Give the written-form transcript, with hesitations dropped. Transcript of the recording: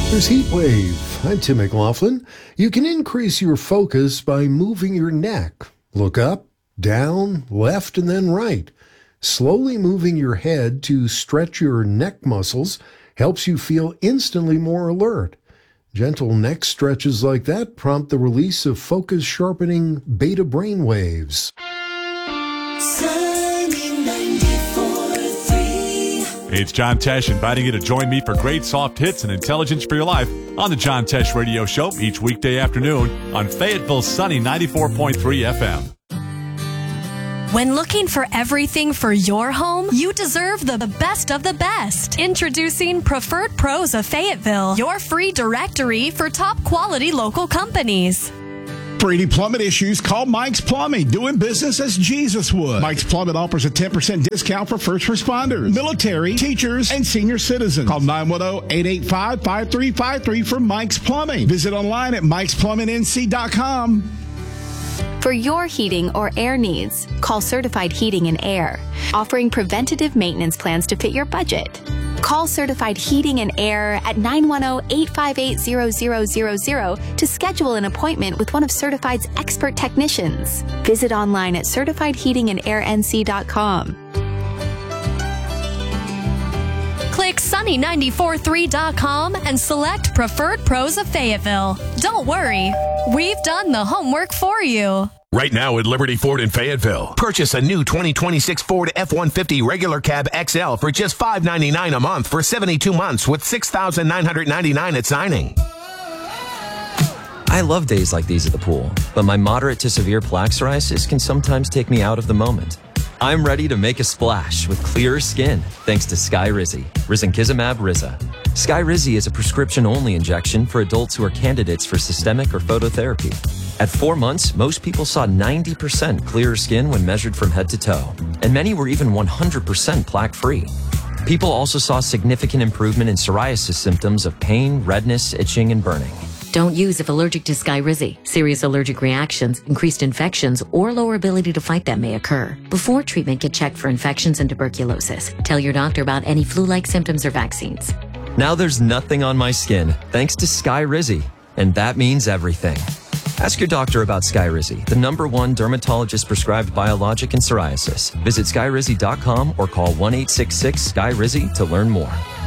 Here's Heat Wave. I'm Tim McLaughlin. You can increase your focus by moving your neck. Look up, down, left, and then right. Slowly moving your head to stretch your neck muscles helps you feel instantly more alert. Gentle neck stretches like that prompt the release of focus-sharpening beta brain waves. It's John Tesh inviting you to join me for great soft hits and intelligence for your life on the John Tesh Radio Show each weekday afternoon on Fayetteville's sunny 94.3 FM. When looking for everything for your home, you deserve the best of the best. Introducing Preferred Pros of Fayetteville, your free directory for top quality local companies. For any plumbing issues, call Mike's Plumbing, doing business as Jesus would. Mike's Plumbing offers a 10% discount for first responders, military, teachers, and senior citizens. Call 910-885-5353 for Mike's Plumbing. Visit online at mikesplumbingnc.com. For your heating or air needs, call Certified Heating and Air, offering preventative maintenance plans to fit your budget. Call Certified Heating and Air at 910-858-0000 to schedule an appointment with one of Certified's expert technicians. Visit online at certifiedheatingandairnc.com. Click sunny943.com and select Preferred Pros of Fayetteville. Don't worry, we've done the homework for you. Right now at Liberty Ford in Fayetteville, purchase a new 2026 Ford F-150 regular cab XL for just $599 a month for 72 months with $6,999 at signing. I love days like these at the pool, but my moderate to severe plaque psoriasis can sometimes take me out of the moment. I'm ready to make a splash with clearer skin thanks to Skyrizi, Risankizumab Riza. Skyrizi is a prescription-only injection for adults who are candidates for systemic or phototherapy. At 4 months, most people saw 90% clearer skin when measured from head to toe, and many were even 100% plaque-free. People also saw significant improvement in psoriasis symptoms of pain, redness, itching, and burning. Don't use if allergic to Skyrizi. Serious allergic reactions, increased infections, or lower ability to fight them may occur. Before treatment, get checked for infections and tuberculosis. Tell your doctor about any flu-like symptoms or vaccines. Now there's nothing on my skin thanks to Skyrizi, and that means everything. Ask your doctor about Skyrizi, the #1 dermatologist-prescribed biologic in psoriasis. Visit skyrizi.com or call 1-866-SKYRIZI to learn more.